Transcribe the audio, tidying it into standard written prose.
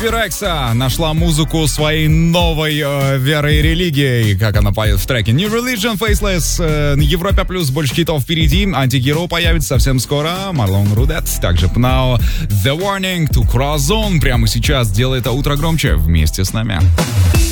Биби Рекса нашла музыку своей новой верой и религией, как она поет в треке New Religion, Faceless, Европа плюс, больше хитов впереди, Антигеро появится совсем скоро, Марлон Рудет, также Pnau, The Warning, To Cross Zone, прямо сейчас делай это утро громче вместе с нами.